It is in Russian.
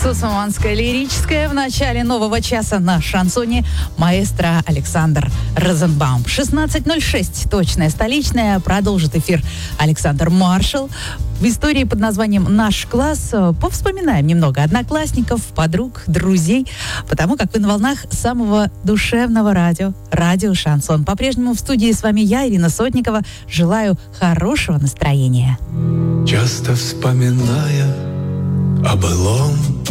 Сусуманская лирическая в начале нового часа на шансоне маэстро Александр Розенбаум. 16:06, точная столичная, продолжит эфир Александр Маршал. В истории под названием «Наш класс» повспоминаем немного одноклассников, подруг, друзей, потому как вы на волнах самого душевного радио «Шансон». По-прежнему в студии с вами я, Ирина Сотникова. Желаю хорошего настроения. Часто вспоминая о былом,